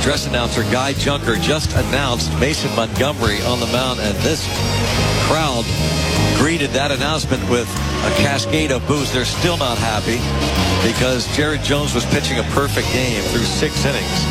address announcer Guy Junker just announced Mason Montgomery on the mound, and this crowd greeted that announcement with a cascade of boos. They're still not happy because Jared Jones was pitching a perfect game through 6 innings.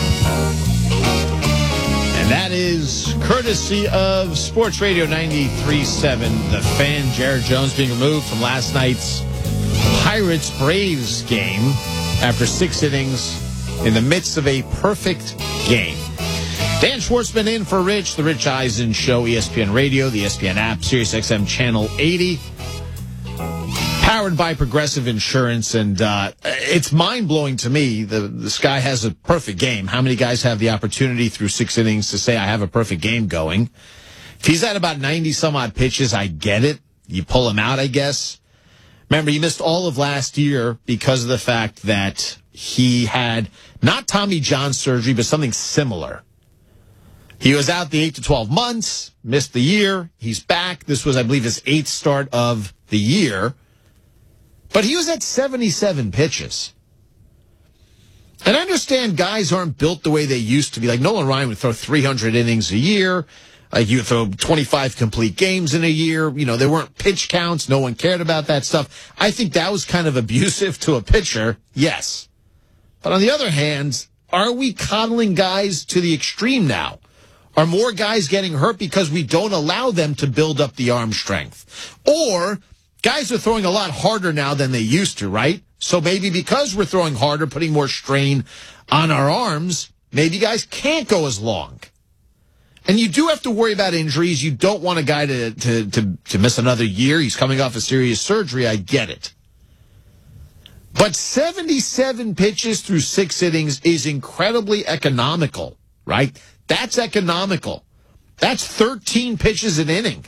And that is courtesy of Sports Radio 93.7, The Fan. Jared Jones being removed from last night's Pirates-Braves game after 6 innings in the midst of a perfect game. Dan Schwartzman in for Rich, The Rich Eisen Show, ESPN Radio, the ESPN app, Sirius XM Channel 80. Powered by Progressive Insurance, and it's mind-blowing to me. This guy has a perfect game. How many guys have the opportunity through 6 innings to say, I have a perfect game going? If he's at about 90-some-odd pitches, I get it. You pull him out, I guess. Remember, he missed all of last year because of the fact that he had not Tommy John surgery, but something similar. He was out the 8 to 12 months, missed the year. He's back. This was, I believe, his 8th start of the year. But he was at 77 pitches. And I understand guys aren't built the way they used to be. Like Nolan Ryan would throw 300 innings a year. Like you would throw 25 complete games in a year. You know, there weren't pitch counts. No one cared about that stuff. I think that was kind of abusive to a pitcher. Yes. But on the other hand, are we coddling guys to the extreme now? Are more guys getting hurt because we don't allow them to build up the arm strength? Or guys are throwing a lot harder now than they used to, right? So maybe because we're throwing harder, putting more strain on our arms, maybe guys can't go as long. And you do have to worry about injuries. You don't want a guy to miss another year. He's coming off a serious surgery. I get it. But 77 pitches through 6 innings is incredibly economical, right? That's economical. That's 13 pitches an inning.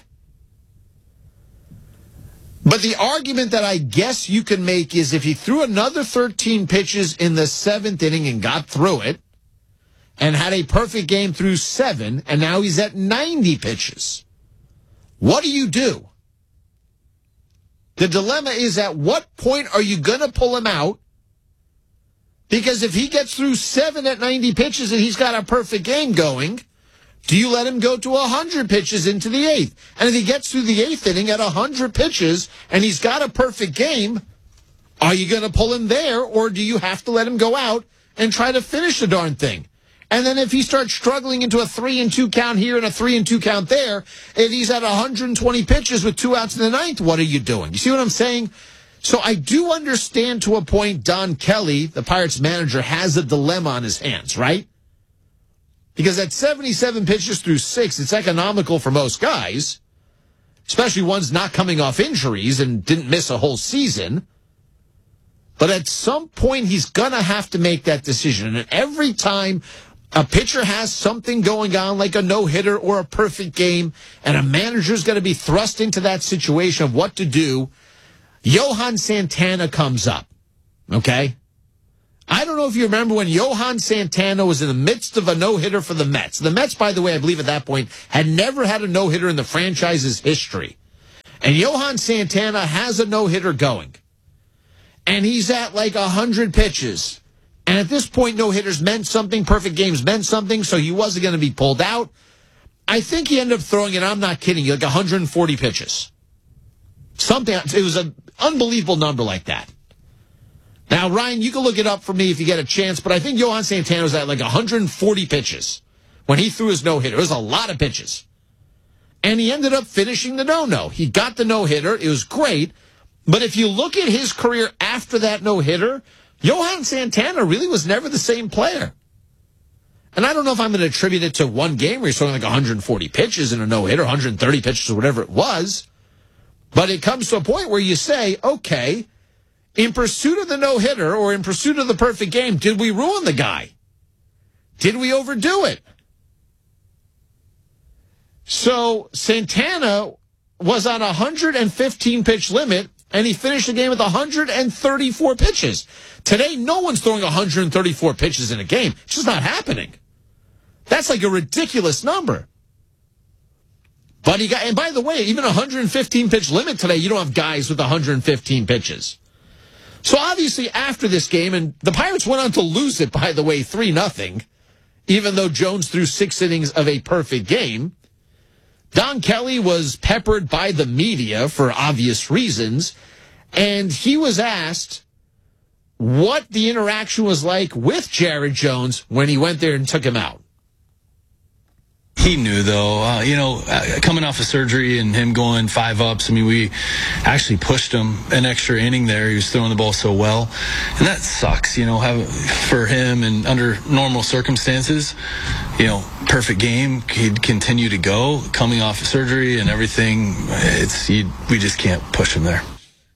But the argument that I guess you can make is if he threw another 13 pitches in the 7th inning and got through it and had a perfect game through 7, and now he's at 90 pitches, what do? The dilemma is, at what point are you going to pull him out? Because if he gets through 7 at 90 pitches and he's got a perfect game going, do you let him go to 100 pitches into the 8th? And if he gets through the 8th inning at 100 pitches and he's got a perfect game, are you going to pull him there, or do you have to let him go out and try to finish the darn thing? And then if he starts struggling into a 3-2 count here and a 3-2 count there, if he's at 120 pitches with 2 outs in the 9th, what are you doing? You see what I'm saying? So I do understand to a point Don Kelly, the Pirates manager, has a dilemma on his hands, right? Because at 77 pitches through 6, it's economical for most guys, especially ones not coming off injuries and didn't miss a whole season. But at some point, he's going to have to make that decision. And every time a pitcher has something going on, like a no-hitter or a perfect game, and a manager's going to be thrust into that situation of what to do, Johan Santana comes up, okay? I don't know if you remember when Johan Santana was in the midst of a no-hitter for the Mets. The Mets, by the way, I believe at that point, had never had a no-hitter in the franchise's history. And Johan Santana has a no-hitter going. And he's at like 100 pitches. And at this point, no-hitters meant something, perfect games meant something, so he wasn't going to be pulled out. I think he ended up throwing, and I'm not kidding you, like 140 pitches. Something, it was an unbelievable number like that. Now, Ryan, you can look it up for me if you get a chance, but I think Johan Santana was at like 140 pitches when he threw his no-hitter. It was a lot of pitches. And he ended up finishing the no-no. He got the no-hitter. It was great. But if you look at his career after that no-hitter, Johan Santana really was never the same player. And I don't know if I'm going to attribute it to one game where he's throwing like 140 pitches in a no-hitter, 130 pitches or whatever it was. But it comes to a point where you say, okay, in pursuit of the no-hitter or in pursuit of the perfect game, did we ruin the guy? Did we overdo it? So Santana was on a 115-pitch limit, and he finished the game with 134 pitches. Today, no one's throwing 134 pitches in a game. It's just not happening. That's like a ridiculous number. But he got, and by the way, even a 115-pitch limit today, you don't have guys with 115 pitches. So obviously after this game, and the Pirates went on to lose it, by the way, 3-0 even though Jones threw 6 innings of a perfect game. Don Kelly was peppered by the media for obvious reasons, and he was asked what the interaction was like with Jared Jones when he went there and took him out. He knew, though, coming off of surgery and him going 5 ups, I mean, we actually pushed him an extra inning there. He was throwing the ball so well. And that sucks, for him and under normal circumstances, perfect game. He'd continue to go coming off of surgery and everything. We just can't push him there.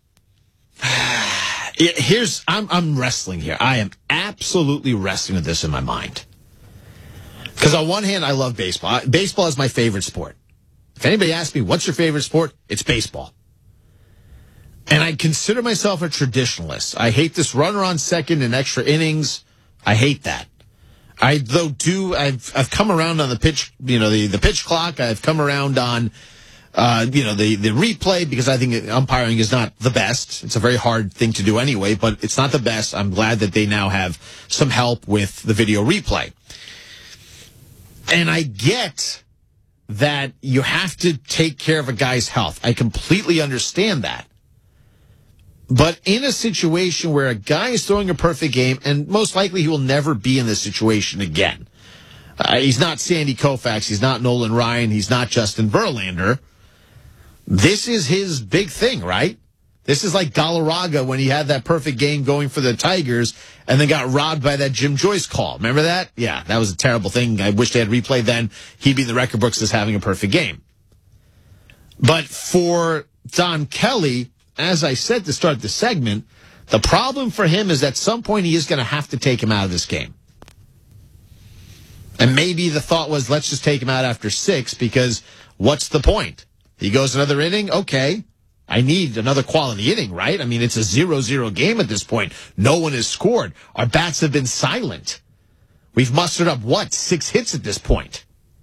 I'm wrestling here. I am absolutely wrestling with this in my mind. Because on one hand, I love baseball. Baseball is my favorite sport. If anybody asks me, what's your favorite sport? It's baseball. And I consider myself a traditionalist. I hate this runner on second and extra innings. I hate that. I've come around on the pitch, the pitch clock. I've come around on, the replay, because I think umpiring is not the best. It's a very hard thing to do anyway, but it's not the best. I'm glad that they now have some help with the video replay. And I get that you have to take care of a guy's health. I completely understand that. But in a situation where a guy is throwing a perfect game, and most likely he will never be in this situation again. He's not Sandy Koufax. He's not Nolan Ryan. He's not Justin Verlander. This is his big thing, right? This is like Galarraga when he had that perfect game going for the Tigers and then got robbed by that Jim Joyce call. Remember that? Yeah, that was a terrible thing. I wish they had replayed then. He'd be in the record books as having a perfect game. But for Don Kelly, as I said to start the segment, the problem for him is at some point he is going to have to take him out of this game. And maybe the thought was, let's just take him out after 6, because what's the point? He goes another inning, okay. I need another quality inning, right? I mean, it's a 0-0 game at this point. No one has scored. Our bats have been silent. We've mustered up, 6 hits at this point.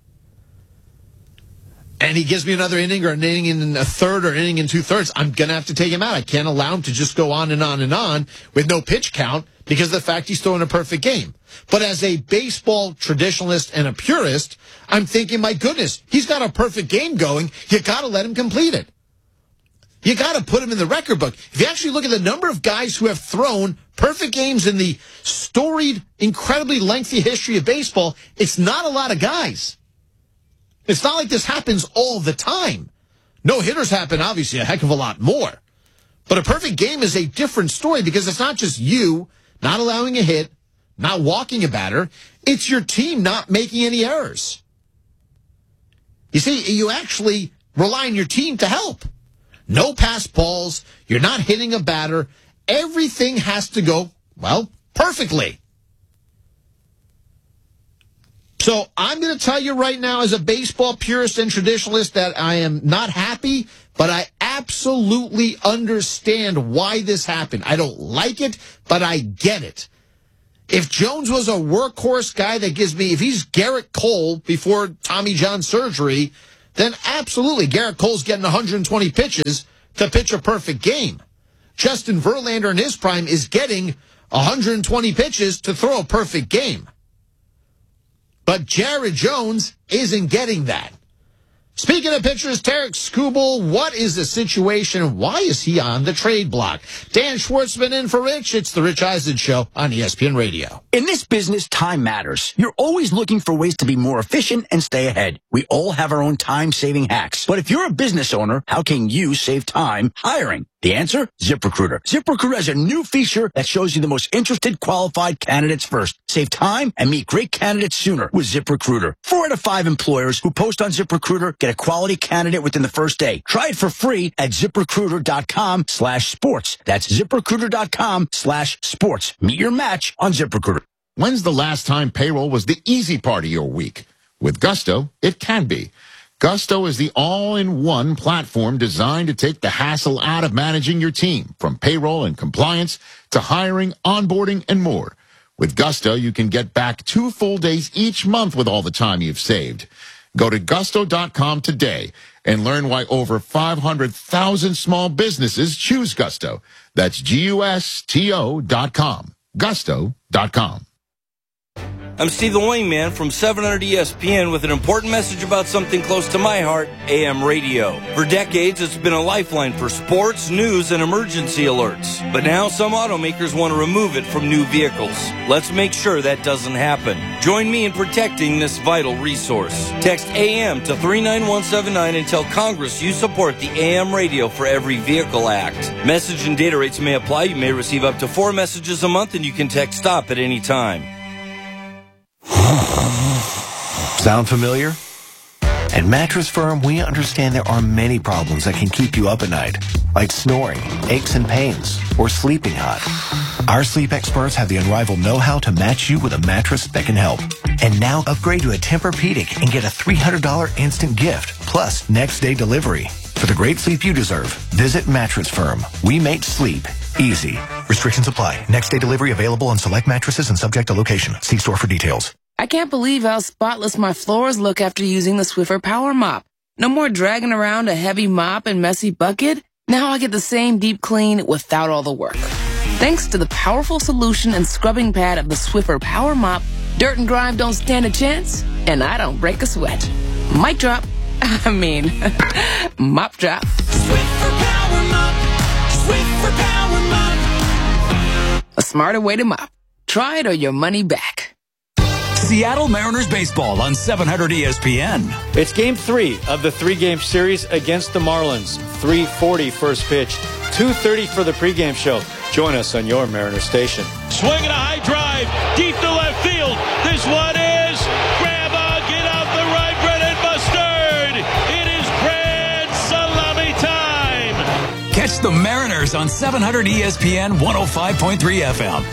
And he gives me another inning or an inning in a third or an inning in 2/3. I'm going to have to take him out. I can't allow him to just go on and on and on with no pitch count because of the fact he's throwing a perfect game. But as a baseball traditionalist and a purist, I'm thinking, my goodness, he's got a perfect game going. You got to let him complete it. You got to put him in the record book. If you actually look at the number of guys who have thrown perfect games in the storied, incredibly lengthy history of baseball, it's not a lot of guys. It's not like this happens all the time. No hitters happen, obviously, a heck of a lot more. But a perfect game is a different story because it's not just you not allowing a hit, not walking a batter. It's your team not making any errors. You see, you actually rely on your team to help. No passed balls. You're not hitting a batter. Everything has to go, perfectly. So I'm going to tell you right now, as a baseball purist and traditionalist, that I am not happy, but I absolutely understand why this happened. I don't like it, but I get it. If Jones was a workhorse guy that gives me, if he's Garrett Cole before Tommy John surgery, then absolutely Garrett Cole's getting 120 pitches to pitch a perfect game. Justin Verlander in his prime is getting 120 pitches to throw a perfect game. But Jared Jones isn't getting that. Speaking of pitchers, Tarek Skubal, what is the situation? Why is he on the trade block? Dan Schwartzman in for Rich. It's the Rich Eisen Show on ESPN Radio. In this business, time matters. You're always looking for ways to be more efficient and stay ahead. We all have our own time-saving hacks. But if you're a business owner, how can you save time hiring? The answer? ZipRecruiter. ZipRecruiter has a new feature that shows you the most interested qualified candidates first. Save time and meet great candidates sooner with ZipRecruiter. 4 out of 5 employers who post on ZipRecruiter get a quality candidate within the first day. Try it for free at ZipRecruiter.com/sports. That's ZipRecruiter.com/sports. Meet your match on ZipRecruiter. When's the last time payroll was the easy part of your week? With Gusto, it can be. Gusto is the all-in-one platform designed to take the hassle out of managing your team, from payroll and compliance to hiring, onboarding, and more. With Gusto, you can get back 2 full days each month with all the time you've saved. Go to gusto.com today and learn why over 500,000 small businesses choose Gusto. That's Gusto.com. Gusto.com. I'm Steve the Wingman from 700 ESPN with an important message about something close to my heart, AM radio. For decades, it's been a lifeline for sports, news, and emergency alerts. But now some automakers want to remove it from new vehicles. Let's make sure that doesn't happen. Join me in protecting this vital resource. Text AM to 39179 and tell Congress you support the AM Radio for Every Vehicle Act. Message and data rates may apply. You may receive up to 4 messages a month, and you can text STOP at any time. Sound familiar? At Mattress Firm, we understand there are many problems that can keep you up at night, like snoring, aches and pains, or sleeping hot. Our sleep experts have the unrivaled know-how to match you with a mattress that can help. And now upgrade to a Tempur-Pedic and get a $300 instant gift, plus next-day delivery. For the great sleep you deserve, visit Mattress Firm. We make sleep easy. Restrictions apply. Next-day delivery available on select mattresses and subject to location. See store for details. I can't believe how spotless my floors look after using the Swiffer Power Mop. No more dragging around a heavy mop and messy bucket. Now I get the same deep clean without all the work. Thanks to the powerful solution and scrubbing pad of the Swiffer Power Mop, dirt and grime don't stand a chance, and I don't break a sweat. Mic drop. Mop drop. Swiffer Power Mop. Swiffer Power Mop. A smarter way to mop. Try it or your money back. Seattle Mariners baseball on 700 ESPN. It's Game 3 of the 3-game series against the Marlins. 3:40 first pitch, 2:30 for the pregame show. Join us on your Mariner station. Swinging a high drive, deep to left field. This one is Grandma, get out the right, bread and mustard. It is grand salami time. Catch the Mariners on 700 ESPN 105.3 FM.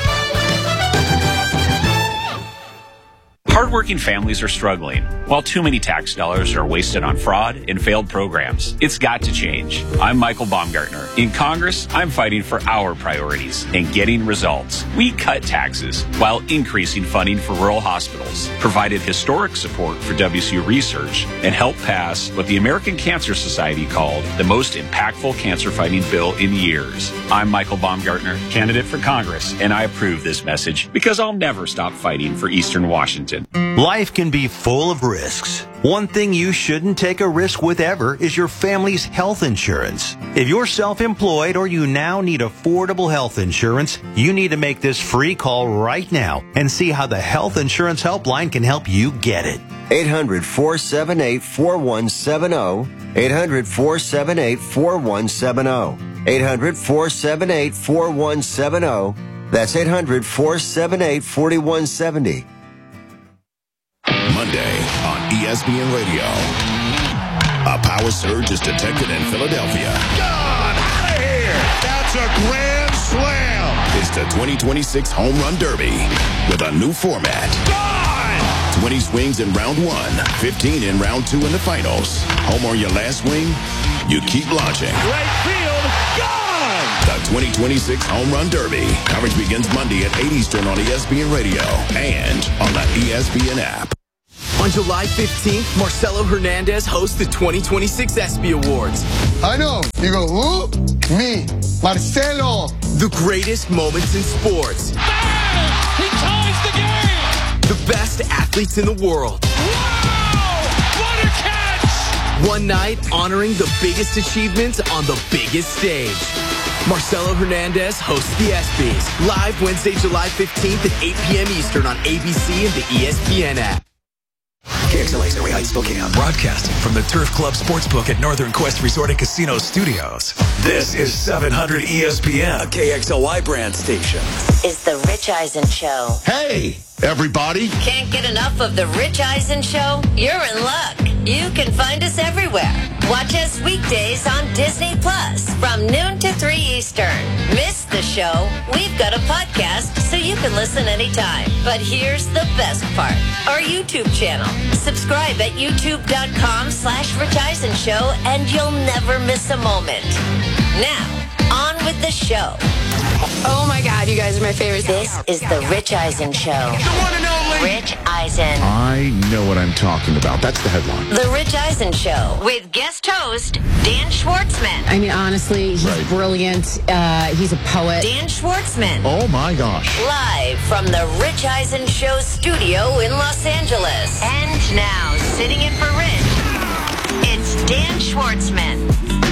Hardworking families are struggling, while too many tax dollars are wasted on fraud and failed programs. It's got to change. I'm Michael Baumgartner. In Congress, I'm fighting for our priorities and getting results. We cut taxes while increasing funding for rural hospitals, provided historic support for WCU research, and helped pass what the American Cancer Society called the most impactful cancer-fighting bill in years. I'm Michael Baumgartner, candidate for Congress, and I approve this message because I'll never stop fighting for Eastern Washington. Life can be full of risks. One thing you shouldn't take a risk with ever is your family's health insurance. If you're self-employed or you now need affordable health insurance, you need to make this free call right now and see how the Health Insurance Helpline can help you get it. 800-478-4170. 800-478-4170. 800-478-4170. That's 800-478-4170. Monday on ESPN Radio. A power surge is detected in Philadelphia. God, out of here! That's a grand slam! It's the 2026 Home Run Derby with a new format. Gone! 20 swings in round 1, 15 in round 2 in the finals. Home or your last swing, you keep launching. Right field, gone! The 2026 Home Run Derby. Coverage begins Monday at 8 Eastern on ESPN Radio and on the ESPN app. On July 15th, Marcelo Hernandez hosts the 2026 ESPY Awards. I know. You go, who? Me, Marcelo. The greatest moments in sports. Bang! He ties the game! The best athletes in the world. Wow! What a catch! One night honoring the biggest achievements on the biggest stage. Marcelo Hernandez hosts the ESPYs. Live Wednesday, July 15th at 8 p.m. Eastern on ABC and the ESPN app. KXLA's Area Heights, Spokane. Broadcasting from the Turf Club Sportsbook at Northern Quest Resort and Casino Studios. This is 700 ESPN, a KXLY brand station. It's the Rich Eisen Show. Hey, everybody. Can't get enough of the Rich Eisen Show? You're in luck. You can find us everywhere. Watch us weekdays on Disney Plus from noon to 3 Eastern. Miss the show? We've got a podcast so you can listen anytime. But here's the best part. Our YouTube channel. Subscribe at youtube.com/Rich Eisen Show and you'll never miss a moment. Now, on with the show. Oh my God, you guys are my favorite. This is the Rich Eisen Show. The one and only Rich Eisen. I know what I'm talking about. That's the headline. The Rich Eisen Show with guest host Dan Schwartzman. I mean, honestly, he's brilliant. He's a poet. Dan Schwartzman. Oh, my gosh. Live from the Rich Eisen Show studio in Los Angeles. And now, sitting in for Rich, it's Dan Schwartzman.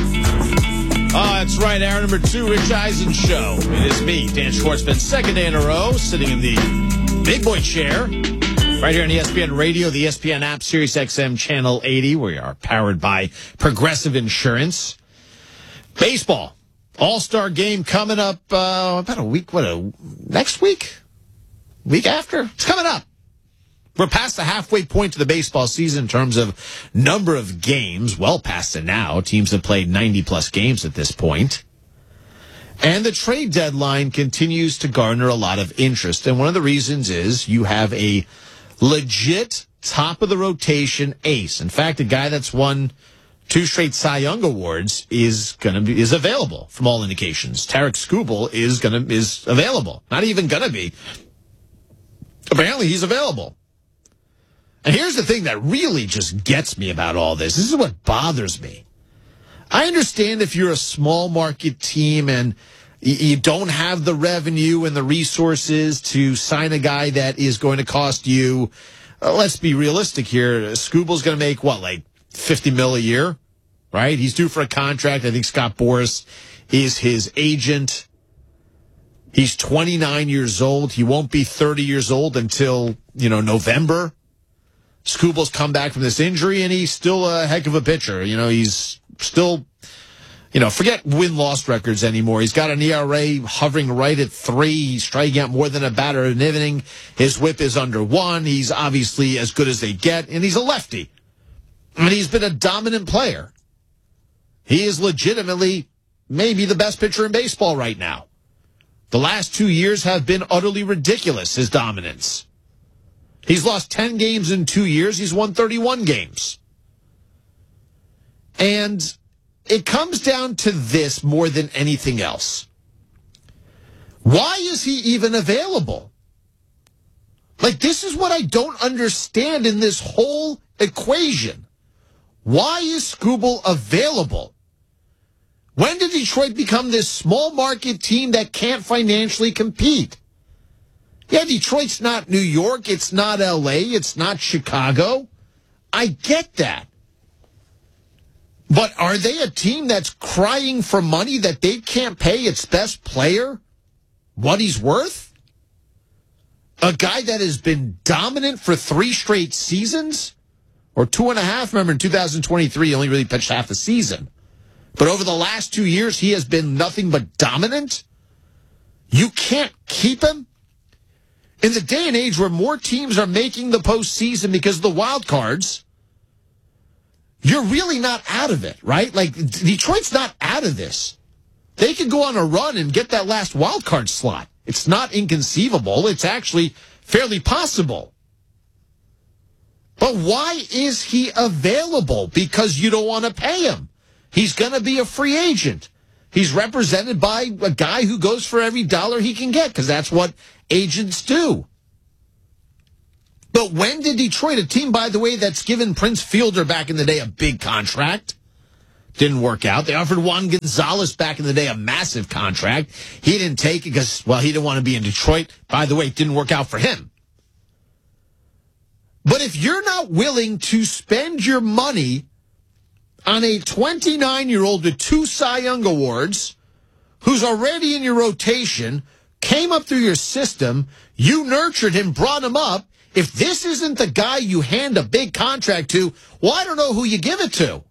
Oh, that's right. Hour number 2, Rich Eisen Show. It is me, Dan Schwartzman, second day in a row, sitting in the big boy chair right here on ESPN Radio, the ESPN app, Sirius XM Channel 80. We are powered by Progressive Insurance. Baseball. All-Star game coming up about a week. Next week? Week after? It's coming up. We're past the halfway point to the baseball season in terms of number of games. Well past it now. Teams have played 90-plus games at this point. And the trade deadline continues to garner a lot of interest. And one of the reasons is you have a legit top-of-the-rotation ace. In fact, a guy that's won 2 straight Cy Young Awards is available from all indications. Tarik Skubal is available. Not even going to be. Apparently, he's available. And here's the thing that really just gets me about all this. This is what bothers me. I understand if you're a small market team and you don't have the revenue and the resources to sign a guy that is going to cost you, let's be realistic here. Skubal's going to make, like $50 million a year, right? He's due for a contract. I think Scott Boras is his agent. He's 29 years old. He won't be 30 years old until, November. Skubal's come back from this injury, and he's still a heck of a pitcher. He's still, forget win-loss records anymore. He's got an ERA hovering right at 3. He's striking out more than a batter an inning. His whip is under 1. He's obviously as good as they get, and he's a lefty. And he's been a dominant player. He is legitimately maybe the best pitcher in baseball right now. The last 2 years have been utterly ridiculous, his dominance. He's lost 10 games in 2 years. He's won 31 games. And it comes down to this more than anything else. Why is he even available? This is what I don't understand in this whole equation. Why is Skubal available? When did Detroit become this small market team that can't financially compete? Yeah, Detroit's not New York. It's not L.A. It's not Chicago. I get that. But are they a team that's crying for money that they can't pay its best player what he's worth? A guy that has been dominant for 3 straight seasons? Or 2.5. Remember, in 2023, he only really pitched half the season. But over the last 2 years, he has been nothing but dominant? You can't keep him? In the day and age where more teams are making the postseason because of the wild cards, you're really not out of it, right? Detroit's not out of this. They could go on a run and get that last wild card slot. It's not inconceivable. It's actually fairly possible. But why is he available? Because you don't want to pay him. He's going to be a free agent. He's represented by a guy who goes for every dollar he can get, because that's what agents do. But when did Detroit, a team, by the way, that's given Prince Fielder back in the day a big contract, didn't work out. They offered Juan Gonzalez back in the day a massive contract. He didn't take it because, he didn't want to be in Detroit. By the way, it didn't work out for him. But if you're not willing to spend your money on a 29-year-old with 2 Cy Young Awards, who's already in your rotation, came up through your system, you nurtured him, brought him up, if this isn't the guy you hand a big contract to, I don't know who you give it to.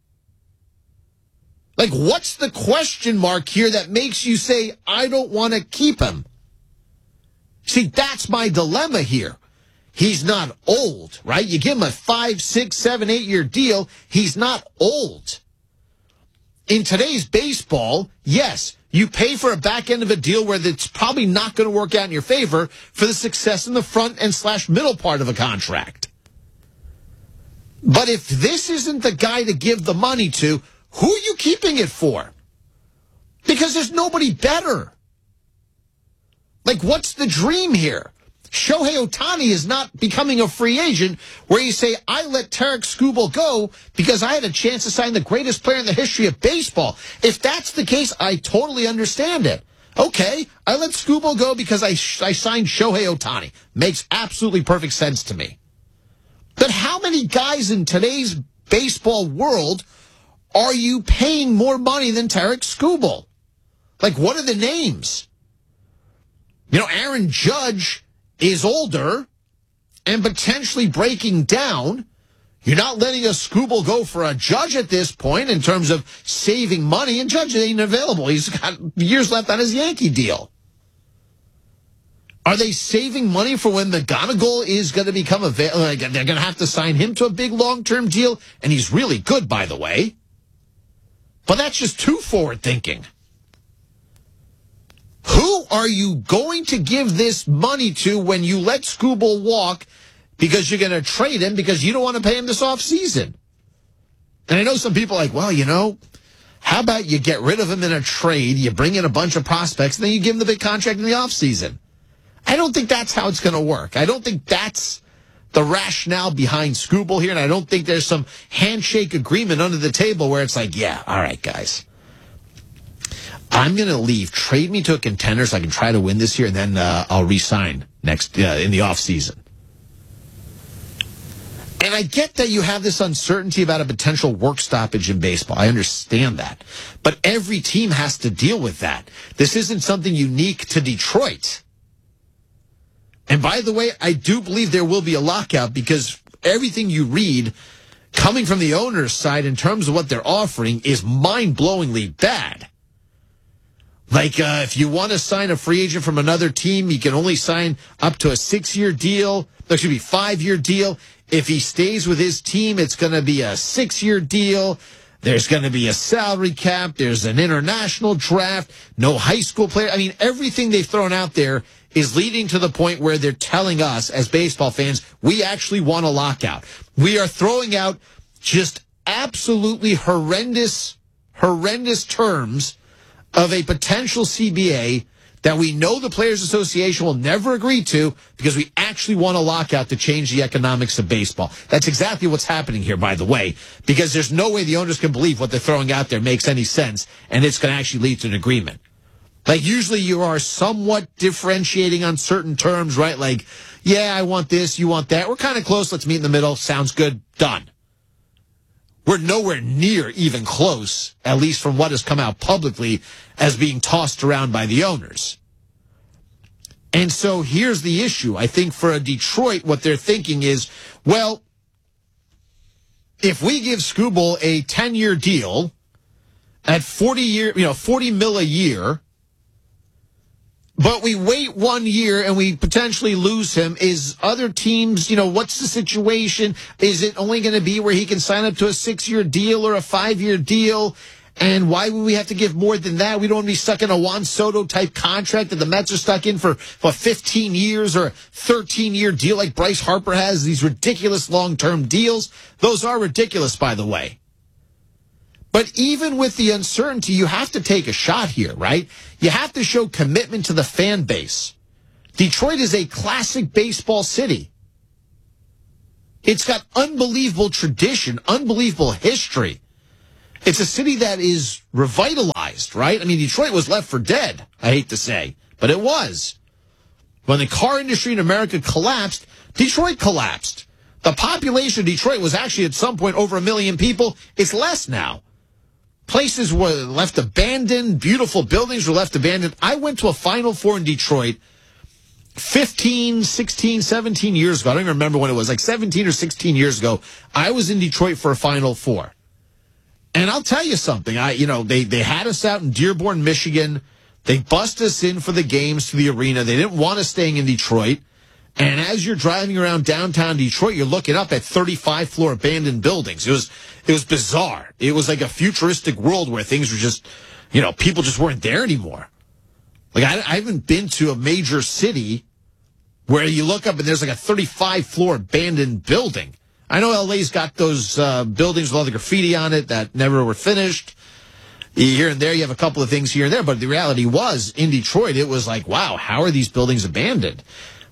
What's the question mark here that makes you say, I don't want to keep him? See, that's my dilemma here. He's not old, right? You give him a 5, 6, 7, 8-year deal. He's not old. In today's baseball, yes, you pay for a back end of a deal where it's probably not going to work out in your favor for the success in the front and / middle part of a contract. But if this isn't the guy to give the money to, who are you keeping it for? Because there's nobody better. What's the dream here? Shohei Ohtani is not becoming a free agent where you say, I let Tarek Skubal go because I had a chance to sign the greatest player in the history of baseball. If that's the case, I totally understand it. Okay, I let Skubal go because I signed Shohei Ohtani. Makes absolutely perfect sense to me. But how many guys in today's baseball world are you paying more money than Tarek Skubal? Like, what are the names? You know, Aaron Judge is older and potentially breaking down. You're not letting a Skubal go for a Judge at this point in terms of saving money, and Judge ain't available. He's got years left on his Yankee deal. Are they saving money for when McGonagall is going to become available? They're going to have to sign him to a big long-term deal, and he's really good, by the way. But that's just too forward-thinking. Who are you going to give this money to when you let Skubal walk because you're going to trade him because you don't want to pay him this offseason? And I know some people are like, well, you know, how about you get rid of him in a trade, you bring in a bunch of prospects, and then you give him the big contract in the offseason. I don't think that's how it's going to work. I don't think that's the rationale behind Skubal here, and I don't think there's some handshake agreement under the table where it's like, yeah, all right, guys, I'm going to leave. Trade me to a contender so I can try to win this year, and then I'll re-sign next in the offseason. And I get that you have this uncertainty about a potential work stoppage in baseball. I understand that. But every team has to deal with that. This isn't something unique to Detroit. And by the way, I do believe there will be a lockout because everything you read coming from the owner's side in terms of what they're offering is mind-blowingly bad. Like, if you want to sign a free agent from another team, you can only sign up to a 6-year deal. There should be 5-year deal. If he stays with his team, it's going to be a 6-year deal. There's going to be a salary cap. There's an international draft. No high school player. I mean, everything they've thrown out there is leading to the point where they're telling us as baseball fans, we actually want a lockout. We are throwing out just absolutely horrendous terms of a potential CBA that we know the Players Association will never agree to because we actually want a lockout to change the economics of baseball. That's exactly what's happening here, by the way, because there's no way the owners can believe what they're throwing out there makes any sense, and it's going to actually lead to an agreement. Like, usually you are somewhat differentiating on certain terms, right? Like, yeah, I want this, you want that. We're kind of close. Let's meet in the middle. Sounds good. Done. We're nowhere near even close, at least from what has come out publicly as being tossed around by the owners. And so here's the issue. I think for Detroit, what they're thinking is, well, if we give Skubal a 10-year deal at $40 million a year, but we wait 1 year and we potentially lose him, is other teams, what's the situation? Is it only going to be where he can sign up to a 6-year deal or a 5-year deal? And why would we have to give more than that? We don't want to be stuck in a Juan Soto type contract that the Mets are stuck in for 15 years or a 13-year deal like Bryce Harper has, these ridiculous long-term deals. Those are ridiculous, by the way. But even with the uncertainty, you have to take a shot here, right? You have to show commitment to the fan base. Detroit is a classic baseball city. It's got unbelievable tradition, unbelievable history. It's a city that is revitalized, right? I mean, Detroit was left for dead, I hate to say, but it was. When the car industry in America collapsed, Detroit collapsed. The population of Detroit was actually at some point over 1 million people. It's less now. Places were left abandoned. Beautiful buildings were left abandoned. I went to a Final Four in Detroit 15, 16, 17 years ago. I don't even remember when it was, like 17 or 16 years ago. I was in Detroit for a Final Four. And I'll tell you something. They had us out in Dearborn, Michigan. They bussed us in for the games to the arena. They didn't want us staying in Detroit. And as you're driving around downtown Detroit, you're looking up at 35-floor abandoned buildings. It was bizarre. It was like a futuristic world where things were just, people just weren't there anymore. Like, I haven't been to a major city where you look up and there's like a 35-floor abandoned building. I know LA's got those buildings with all the graffiti on it that never were finished. Here and there, you have a couple of things here and there. But the reality was, in Detroit, it was like, wow, how are these buildings abandoned?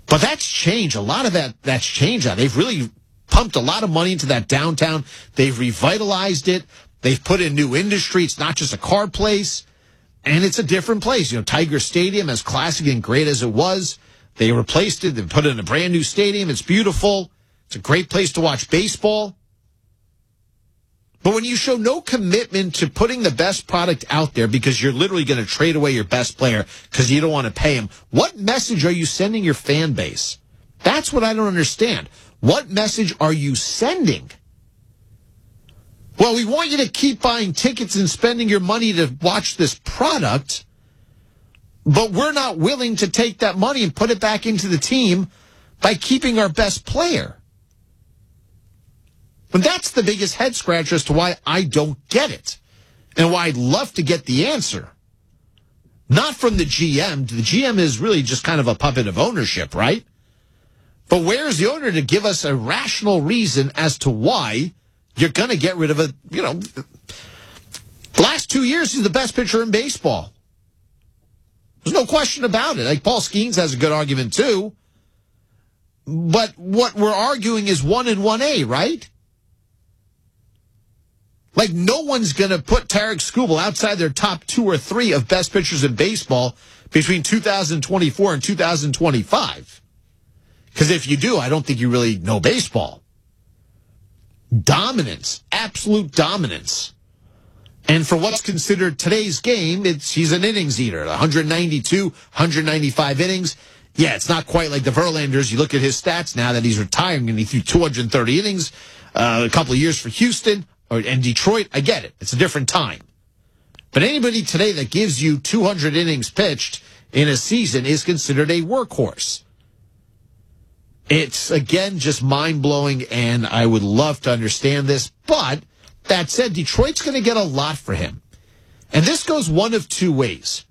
But that's changed. A lot of that's changed now. They've really pumped a lot of money into that downtown. They've revitalized it. They've put in new industry. It's not just a car place. And it's a different place. Tiger Stadium, as classic and great as it was, they replaced it. They put in a brand new stadium. It's beautiful. It's a great place to watch baseball. But when you show no commitment to putting the best product out there because you're literally going to trade away your best player because you don't want to pay him, what message are you sending your fan base? That's what I don't understand. What message are you sending? Well, we want you to keep buying tickets and spending your money to watch this product, but we're not willing to take that money and put it back into the team by keeping our best player. But that's the biggest head scratcher as to why I don't get it and why I'd love to get the answer. Not from the GM. The GM is really just kind of a puppet of ownership, right? But where's the owner to give us a rational reason as to why you're going to get rid of the last 2 years, he's the best pitcher in baseball. There's no question about it. Like Paul Skeens has a good argument too. But what we're arguing is 1 and 1A, right? Like no one's going to put Tarek Skubal outside their top 2 or 3 of best pitchers in baseball between 2024 and 2025. Because if you do, I don't think you really know baseball. Dominance, absolute dominance. And for what's considered today's game, he's an innings eater. 192, 195 innings. Yeah, it's not quite like the Verlanders. You look at his stats now that he's retiring and he threw 230 innings a couple of years for Houston and Detroit. I get it. It's a different time. But anybody today that gives you 200 innings pitched in a season is considered a workhorse. It's, again, just mind-blowing, and I would love to understand this. But that said, Detroit's going to get a lot for him. And this goes one of two ways.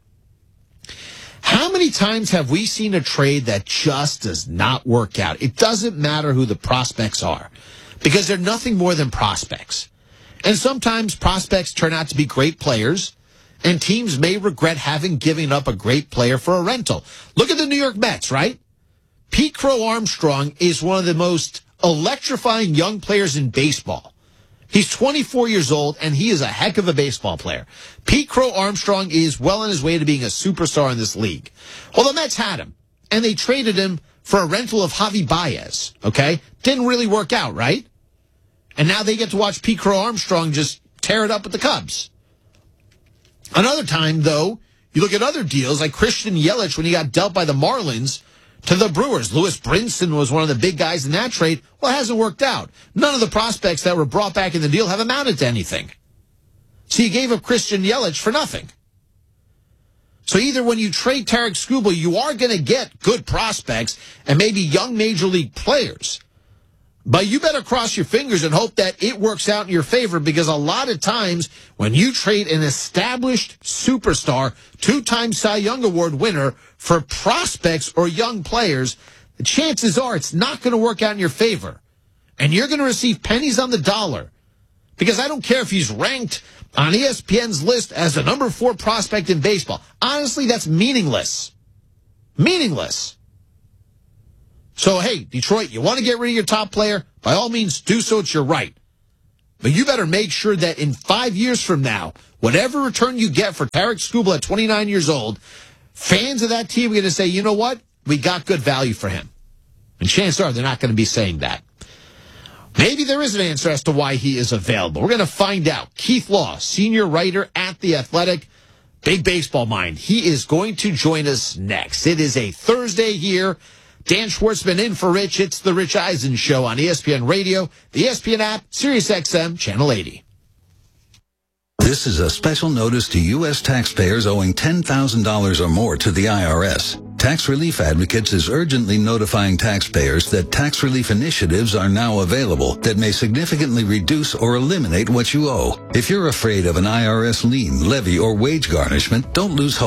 How many times have we seen a trade that just does not work out? It doesn't matter who the prospects are, because they're nothing more than prospects. And sometimes prospects turn out to be great players, and teams may regret having given up a great player for a rental. Look at the New York Mets, right? Pete Crow Armstrong is one of the most electrifying young players in baseball. He's 24 years old, and he is a heck of a baseball player. Pete Crow Armstrong is well on his way to being a superstar in this league. Well, the Mets had him, and they traded him for a rental of Javi Baez, okay? Didn't really work out, right? And now they get to watch Pete Crow Armstrong just tear it up with the Cubs. Another time, though, you look at other deals, like Christian Yelich when he got dealt by the Marlins to the Brewers. Lewis Brinson was one of the big guys in that trade. Well, it hasn't worked out. None of the prospects that were brought back in the deal have amounted to anything. So you gave up Christian Yelich for nothing. So either when you trade Tarek Skubal, you are going to get good prospects and maybe young major league players. But you better cross your fingers and hope that it works out in your favor, because a lot of times when you trade an established superstar, 2-time Cy Young Award winner for prospects or young players, the chances are it's not going to work out in your favor. And you're going to receive pennies on the dollar. Because I don't care if he's ranked on ESPN's list as the number 4 prospect in baseball. Honestly, that's meaningless. Meaningless. So, hey, Detroit, you want to get rid of your top player? By all means, do so. It's your right. But you better make sure that in 5 years from now, whatever return you get for Tarek Skubal at 29 years old, fans of that team are going to say, you know what? We got good value for him. And chances are they're not going to be saying that. Maybe there is an answer as to why he is available. We're going to find out. Keith Law, senior writer at The Athletic, big baseball mind. He is going to join us next. It is a Thursday here. Dan Schwartzman in for Rich. It's the Rich Eisen Show on ESPN Radio, the ESPN app, Sirius XM, Channel 80. This is a special notice to U.S. taxpayers owing $10,000 or more to the IRS. Tax Relief Advocates is urgently notifying taxpayers that tax relief initiatives are now available that may significantly reduce or eliminate what you owe. If you're afraid of an IRS lien, levy, or wage garnishment, don't lose hope.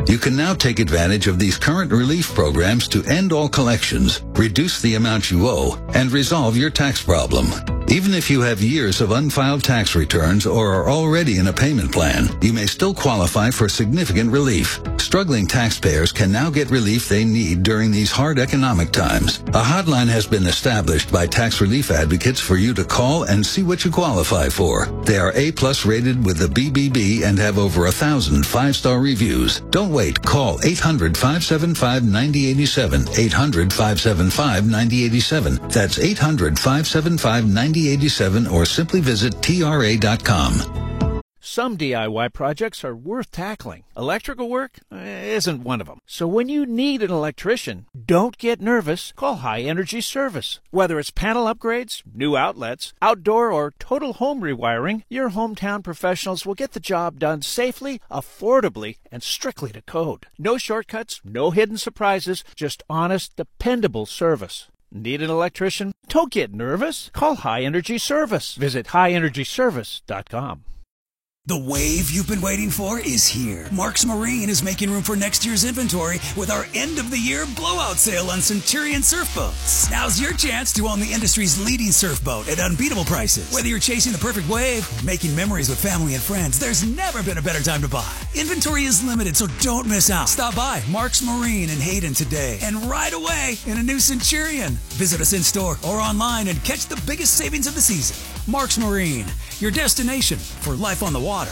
You can now take advantage of these current relief programs to end all collections, reduce the amount you owe, and resolve your tax problem. Even if you have years of unfiled tax returns or are already in a payment plan, you may still qualify for significant relief. Struggling taxpayers can now get relief they need during these hard economic times. A hotline has been established by tax relief advocates for you to call and see what you qualify for. They are A+ rated with the BBB and have over 1,000 5-star reviews. Don't wait. Call 800-575-9087. 800-575-9087. That's 800-575-9087 or simply visit TRA.com. Some DIY projects are worth tackling. Electrical work isn't one of them. So when you need an electrician, don't get nervous. Call High Energy Service. Whether it's panel upgrades, new outlets, outdoor or total home rewiring, your hometown professionals will get the job done safely, affordably, and strictly to code. No shortcuts, no hidden surprises, just honest, dependable service. Need an electrician? Don't get nervous. Call High Energy Service. Visit highenergyservice.com. The wave you've been waiting for is here. Marks Marine is making room for next year's inventory with our end-of-the-year blowout sale on Centurion surf boats. Now's your chance to own the industry's leading surf boat at unbeatable prices. Whether you're chasing the perfect wave or making memories with family and friends, there's never been a better time to buy. Inventory is limited, so don't miss out. Stop by Marks Marine in Hayden today and ride away in a new Centurion. Visit us in-store or online and catch the biggest savings of the season. Marks Marine, your destination for life on the water.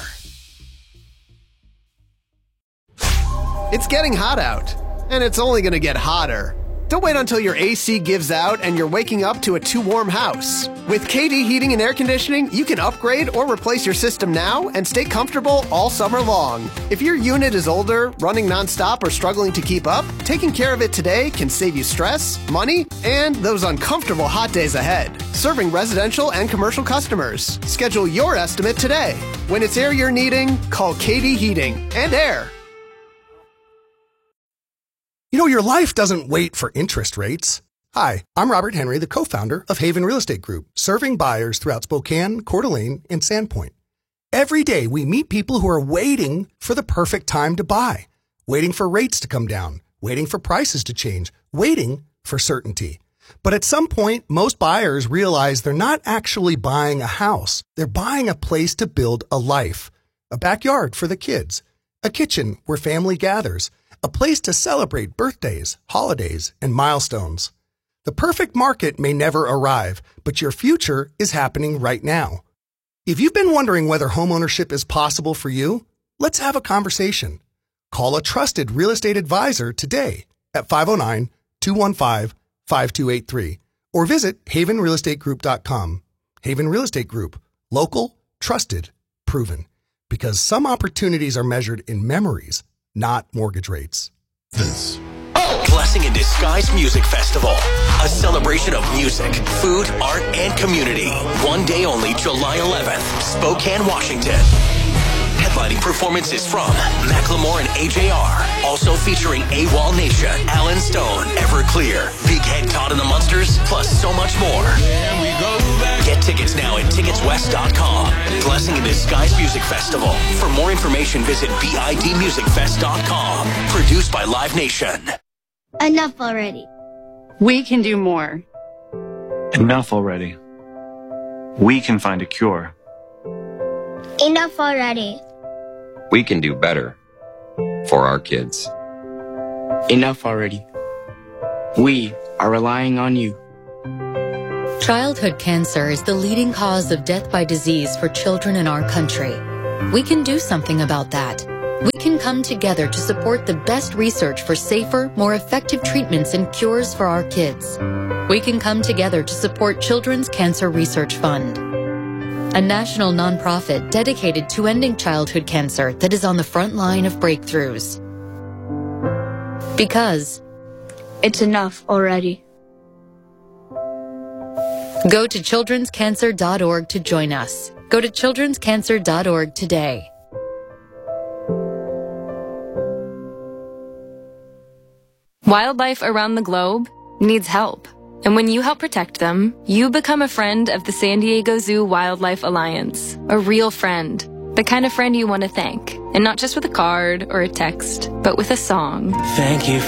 It's getting hot out, and it's only going to get hotter. Don't wait until your AC gives out and you're waking up to a too warm house. With KD Heating and Air Conditioning, you can upgrade or replace your system now and stay comfortable all summer long. If your unit is older, running nonstop, or struggling to keep up, taking care of it today can save you stress, money, and those uncomfortable hot days ahead. Serving residential and commercial customers. Schedule your estimate today. When it's air you're needing, call KD Heating and Air. You know, your life doesn't wait for interest rates. Hi, I'm Robert Henry, the co-founder of Haven Real Estate Group, serving buyers throughout Spokane, Coeur d'Alene, and Sandpoint. Every day, we meet people who are waiting for the perfect time to buy, waiting for rates to come down, waiting for prices to change, waiting for certainty. But at some point, most buyers realize they're not actually buying a house. They're buying a place to build a life, a backyard for the kids, a kitchen where family gathers, a place to celebrate birthdays, holidays, and milestones. The perfect market may never arrive, but your future is happening right now. If you've been wondering whether homeownership is possible for you, let's have a conversation. Call a trusted real estate advisor today at 509-215-5283 or visit havenrealestategroup.com. Haven Real Estate Group. Local, trusted, proven. Because some opportunities are measured in memories, not mortgage rates. Blessing in Disguise Music Festival. A celebration of music, food, art, and community. One day only, July 11th, Spokane, Washington. Headlining performances from Macklemore and AJR. Also featuring AWOL Nation, Alan Stone, Everclear, Big Head Todd and the Munsters, plus so much more. Get tickets now at ticketswest.com. Blessing in Disguise Music Festival. For more information, visit bidmusicfest.com. Produced by Live Nation. Enough already. We can do more. Enough already. We can find a cure. Enough already. We can do better for our kids. Enough already. We are relying on you. Childhood cancer is the leading cause of death by disease for children in our country. We can do something about that. We can come together to support the best research for safer, more effective treatments and cures for our kids. We can come together to support Children's Cancer Research Fund, a national nonprofit dedicated to ending childhood cancer that is on the front line of breakthroughs. Because it's enough already. Go to childrenscancer.org to join us. Go to childrenscancer.org today. Wildlife around the globe needs help. And when you help protect them, you become a friend of the San Diego Zoo Wildlife Alliance. A real friend. The kind of friend you want to thank. And not just with a card or a text, but with a song. Thank you